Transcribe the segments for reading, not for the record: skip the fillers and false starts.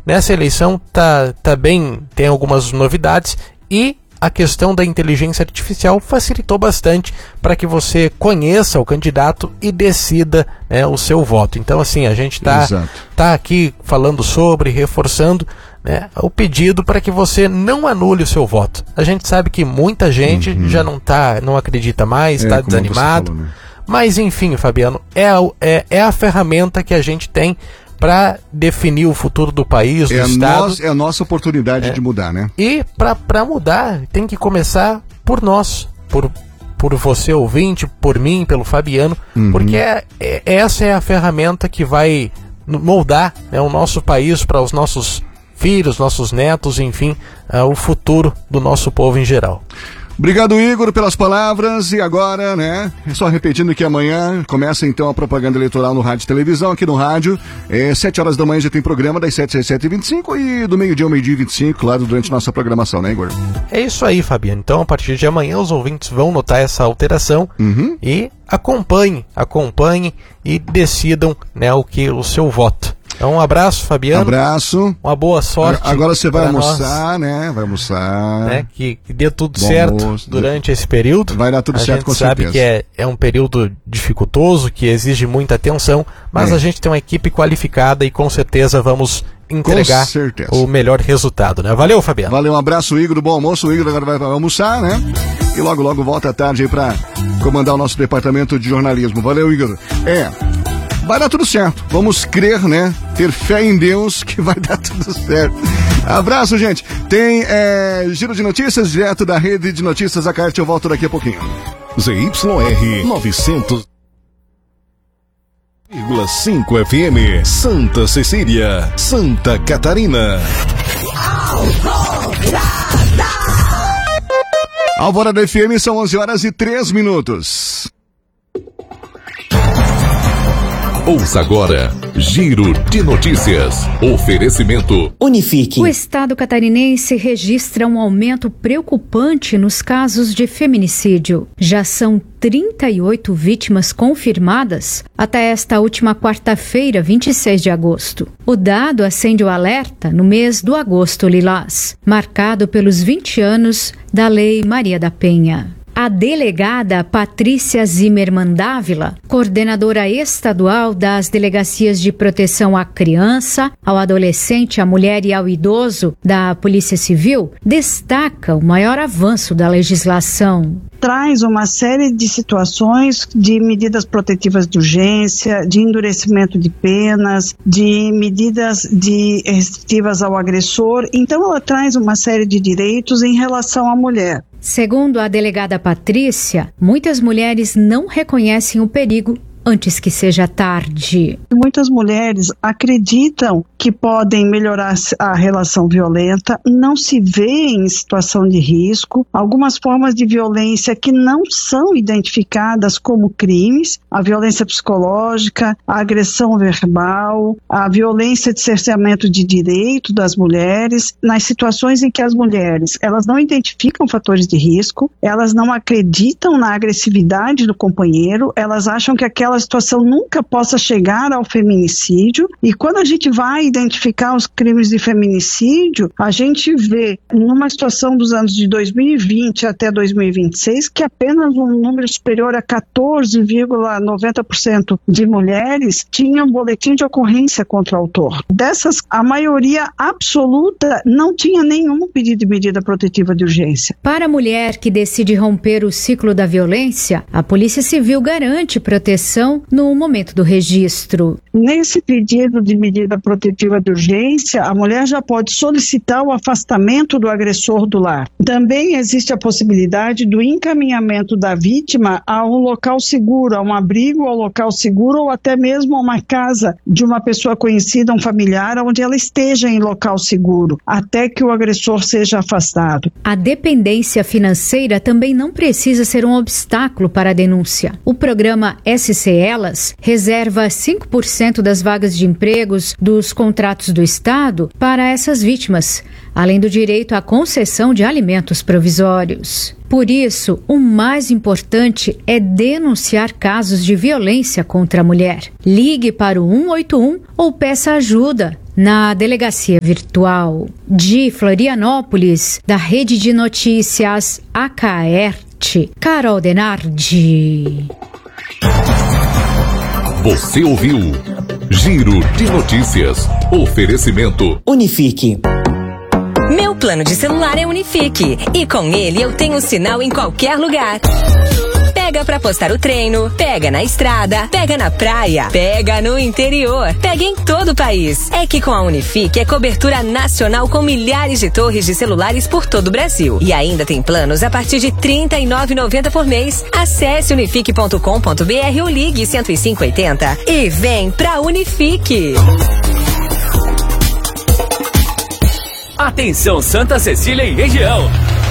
nessa eleição tem algumas novidades, e a questão da inteligência artificial facilitou bastante para que você conheça o candidato e decida, né, o seu voto. Então, assim, a gente tá aqui falando sobre, reforçando, né, o pedido para que você não anule o seu voto. A gente sabe que muita gente já não acredita mais, está desanimado. Falou, né? Mas, enfim, Fabiano, é a ferramenta que a gente tem para definir o futuro do país, do Estado. É a nossa oportunidade de mudar, né? E para mudar, tem que começar por nós, por você ouvinte, por mim, pelo Fabiano, porque essa é a ferramenta que vai moldar, né, o nosso país para os nossos filhos, nossos netos, enfim, o futuro do nosso povo em geral. Obrigado, Igor, pelas palavras. E agora, né, só repetindo que amanhã começa então a propaganda eleitoral no rádio e televisão, aqui no rádio, 7 horas da manhã já tem programa, das 7 às 7h25 e do meio-dia ao meio-dia e 25, claro, durante nossa programação, né, Igor? É isso aí, Fabiano. Então, a partir de amanhã, os ouvintes vão notar essa alteração e acompanhem e decidam, né, o seu voto. Então, um abraço, Fabiano. Abraço. Uma boa sorte. Agora você vai almoçar, né? Vai almoçar. Né? Que dê tudo certo almoço, durante esse período. Vai dar tudo certo, com certeza. A gente sabe que é um período dificultoso, que exige muita atenção, mas a gente tem uma equipe qualificada e com certeza vamos entregar o melhor resultado, né? Valeu, Fabiano. Valeu, um abraço, Igor. Bom almoço. O Igor agora vai almoçar, né? E logo volta à tarde aí pra comandar o nosso departamento de jornalismo. Valeu, Igor. Vai dar tudo certo. Vamos crer, né? Ter fé em Deus que vai dar tudo certo. Abraço, gente. Tem giro de notícias direto da rede de notícias da Carte. Eu volto daqui a pouquinho. ZYR 900,5 FM, Santa Cecília, Santa Catarina. Alvorada FM, são 11h03. Ouça agora, Giro de Notícias. Oferecimento Unifique. O Estado catarinense registra um aumento preocupante nos casos de feminicídio. Já são 38 vítimas confirmadas até esta última quarta-feira, 26 de agosto. O dado acende o alerta no mês do Agosto Lilás, marcado pelos 20 anos da Lei Maria da Penha. A delegada Patrícia Zimmermann Dávila, coordenadora estadual das Delegacias de Proteção à Criança, ao Adolescente, à Mulher e ao Idoso da Polícia Civil, destaca o maior avanço da legislação. Traz uma série de situações de medidas protetivas de urgência, de endurecimento de penas, de medidas restritivas ao agressor. Então, ela traz uma série de direitos em relação à mulher. Segundo a delegada Patrícia, muitas mulheres não reconhecem o perigo antes que seja tarde. Muitas mulheres acreditam que podem melhorar a relação violenta, não se veem em situação de risco. Algumas formas de violência que não são identificadas como crimes, a violência psicológica, a agressão verbal, a violência de cerceamento de direito das mulheres, nas situações em que as mulheres, elas não identificam fatores de risco, elas não acreditam na agressividade do companheiro, elas acham que aquela situação nunca possa chegar ao feminicídio, e quando a gente vai identificar os crimes de feminicídio, a gente vê numa situação dos anos de 2020 até 2026 que apenas um número superior a 14,90% de mulheres tinham boletim de ocorrência contra o autor. Dessas, a maioria absoluta não tinha nenhum pedido de medida protetiva de urgência. Para a mulher que decide romper o ciclo da violência, a Polícia Civil garante proteção no momento do registro. Nesse pedido de medida protetiva de urgência, a mulher já pode solicitar o afastamento do agressor do lar. Também existe a possibilidade do encaminhamento da vítima a um local seguro, a um abrigo, ao local seguro, ou até mesmo a uma casa de uma pessoa conhecida, um familiar, onde ela esteja em local seguro, até que o agressor seja afastado. A dependência financeira também não precisa ser um obstáculo para a denúncia. O programa SC Elas reserva 5% das vagas de empregos dos contratos do Estado para essas vítimas, além do direito à concessão de alimentos provisórios. Por isso, o mais importante é denunciar casos de violência contra a mulher. Ligue para o 181 ou peça ajuda Na delegacia virtual de Florianópolis, da Rede de Notícias Acaerte, Carol Denardi. Você ouviu Giro de Notícias. Oferecimento Unifique. Meu plano de celular é Unifique e com ele eu tenho sinal em qualquer lugar. Pega pra postar o treino, pega na estrada, pega na praia, pega no interior, pega em todo o país. É que com a Unifique é cobertura nacional com milhares de torres de celulares por todo o Brasil. E ainda tem planos a partir de R$ 39,90 por mês. Acesse unifique.com.br ou ligue 10580 e vem pra Unifique. Atenção Santa Cecília e região!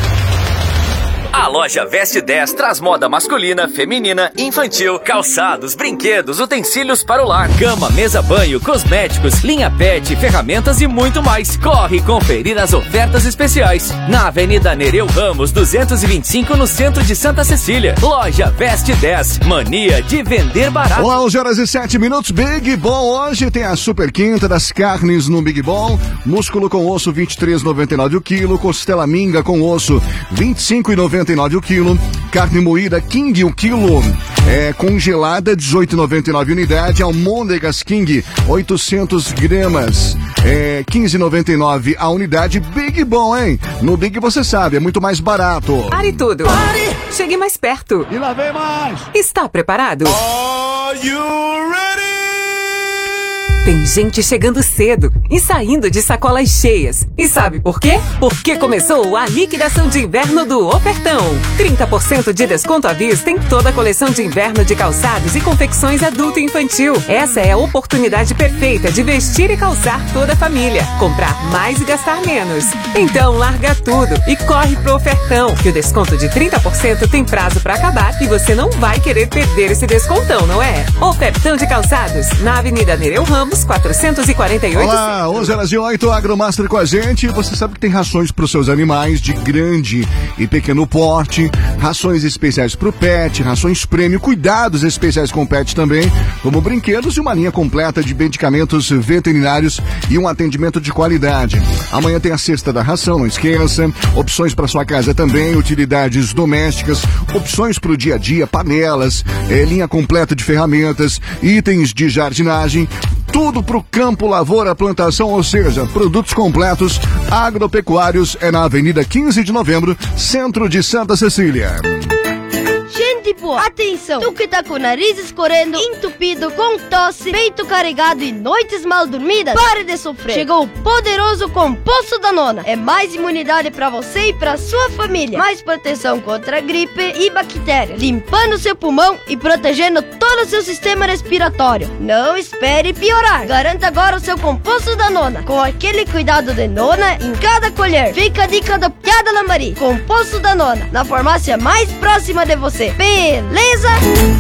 A loja Veste 10 traz moda masculina, feminina, infantil, calçados, brinquedos, utensílios para o lar, cama, mesa, banho, cosméticos, linha pet, ferramentas e muito mais. Corre conferir as ofertas especiais. Na Avenida Nereu Ramos, 225, no centro de Santa Cecília. Loja Veste 10, mania de vender barato. Olá, 11h07, Big Bom. Hoje tem a super quinta das carnes no Big Bom. Músculo com osso, R$ 23,99 o quilo. Costela minga com osso, R$ 25,99 o quilo. Carne moída King o quilo. Congelada, R$ 18,99 unidade. Almôndegas King, 800 gramas. R$ 15,99 a unidade. Big Bom, hein? No Big você sabe, é muito mais barato. Pare tudo. Pare! Chegue mais perto. E lá vem mais. Está preparado? Are you ready? Tem gente chegando cedo e saindo de sacolas cheias. E sabe por quê? Porque começou a liquidação de inverno do Ofertão. 30% de desconto à vista em toda a coleção de inverno de calçados e confecções adulto e infantil. Essa é a oportunidade perfeita de vestir e calçar toda a família. Comprar mais e gastar menos. Então larga tudo e corre pro Ofertão, que o desconto de 30% tem prazo para acabar e você não vai querer perder esse descontão, não é? Ofertão de calçados, na Avenida Nereu Ramos, 448. Olá, 11h08, Agromaster com a gente. Você sabe que tem rações para os seus animais de grande e pequeno porte, rações especiais para o pet, rações prêmio, cuidados especiais com o pet também, como brinquedos e uma linha completa de medicamentos veterinários e um atendimento de qualidade. Amanhã tem a cesta da ração, não esqueça. Opções para sua casa também, utilidades domésticas, opções para o dia a dia, panelas, linha completa de ferramentas, itens de jardinagem. Tudo pro campo, lavoura, plantação, ou seja, produtos completos agropecuários. É na Avenida 15 de Novembro, centro de Santa Cecília. Gente boa, atenção! Tu que tá com o nariz escorrendo, entupido, com tosse, peito carregado e noites mal dormidas, pare de sofrer! Chegou o poderoso Composto Danona. É mais imunidade pra você e pra sua família. Mais proteção contra gripe e bactérias, limpando seu pulmão e protegendo todo o seu sistema respiratório. Não espere piorar. Garanta agora o seu Composto Danona, com aquele cuidado de nona em cada colher. Fica a dica da Piada Lambari. Composto Danona, na farmácia mais próxima de você. Beleza?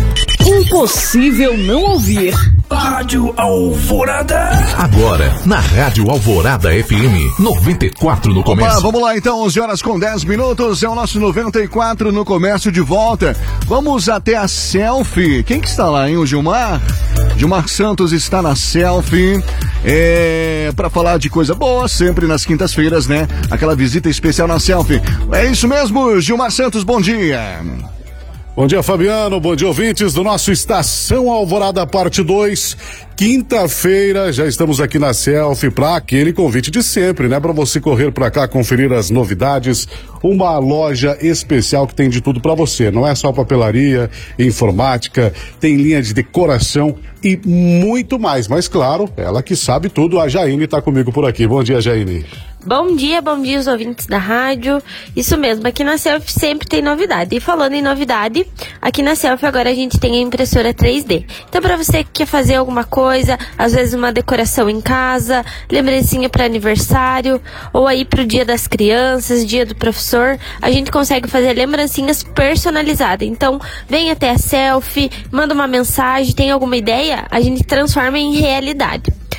Impossível não ouvir. Rádio Alvorada. Agora, na Rádio Alvorada FM 94 no comércio. Opa, vamos lá então, 11h10. É o nosso 94 no comércio de volta. Vamos até a selfie. Quem que está lá, hein? O Gilmar? Gilmar Santos está na selfie. Para falar de coisa boa, sempre nas quintas-feiras, né? Aquela visita especial na selfie. É isso mesmo, Gilmar Santos, bom dia. Bom dia, Fabiano. Bom dia, ouvintes do nosso Estação Alvorada, parte 2. Quinta-feira, já estamos aqui na selfie para aquele convite de sempre, né? Para você correr para cá, conferir as novidades. Uma loja especial que tem de tudo para você. Não é só papelaria, informática, tem linha de decoração e muito mais. Mas claro, ela que sabe tudo, a Jaine está comigo por aqui. Bom dia, Jaine. Bom dia os ouvintes da rádio. Isso mesmo, aqui na Selfie sempre tem novidade. E falando em novidade, aqui na Selfie agora a gente tem a impressora 3D. Então para você que quer fazer alguma coisa, às vezes uma decoração em casa, lembrancinha para aniversário, ou aí pro dia das crianças, dia do professor, a gente consegue fazer lembrancinhas personalizadas. Então vem até a Selfie, manda uma mensagem, tem alguma ideia, a gente transforma em realidade.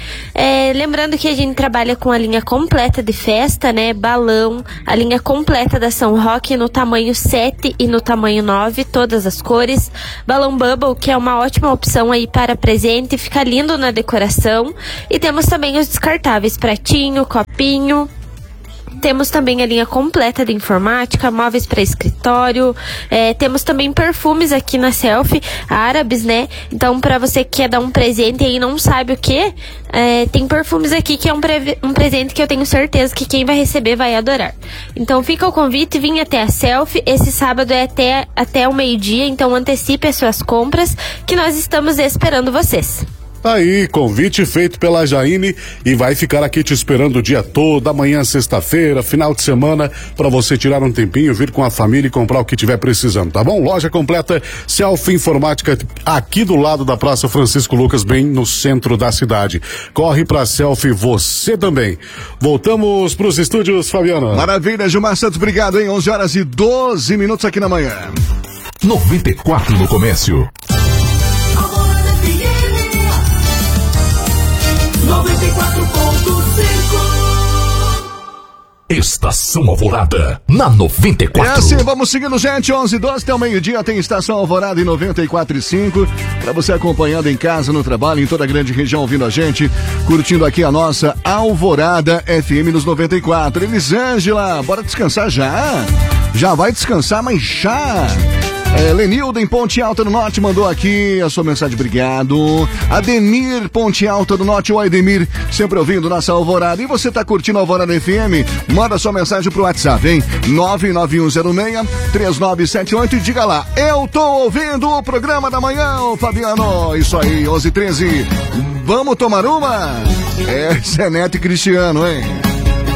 Lembrando que a gente trabalha com a linha completa de festa, né? Balão, a linha completa da São Roque no tamanho 7 e no tamanho 9, todas as cores. Balão Bubble, que é uma ótima opção aí para presente, fica lindo na decoração. E temos também os descartáveis, pratinho, copinho. Temos também a linha completa de informática, móveis para escritório, temos também perfumes aqui na Selfie, árabes, né? Então, para você que quer dar um presente e não sabe o que, tem perfumes aqui que é um presente que eu tenho certeza que quem vai receber vai adorar. Então, fica o convite, vim até a Selfie, esse sábado é até o meio-dia, então antecipe as suas compras, que nós estamos esperando vocês. Aí, convite feito pela Jaine e vai ficar aqui te esperando o dia todo, amanhã, sexta-feira, final de semana, para você tirar um tempinho, vir com a família e comprar o que tiver precisando, tá bom? Loja completa Selfie Informática aqui do lado da Praça Francisco Lucas, bem no centro da cidade. Corre pra Selfie você também. Voltamos pros estúdios, Fabiano. Maravilha, Gilmar Santos, obrigado, hein? 11h12 aqui na manhã. 94 no comércio. 94.5 Estação Alvorada, na 94. É assim, vamos seguindo, gente. 11h12 até o meio-dia tem Estação Alvorada em 94.5. Pra você acompanhando em casa, no trabalho, em toda a grande região, ouvindo a gente, curtindo aqui a nossa Alvorada FM nos 94. Elisângela, bora descansar já? Já vai descansar, mas já... Lenilda em Ponte Alta do Norte mandou aqui a sua mensagem, obrigado. Ademir, Ponte Alta do Norte, o Ademir, sempre ouvindo nossa Alvorada. E você tá curtindo a Alvorada FM? Manda sua mensagem pro WhatsApp, hein? 99106-3978 e diga lá, eu tô ouvindo o programa da manhã, ô Fabiano. Isso aí, 11h13. Vamos tomar uma? Zé Neto e Cristiano, hein?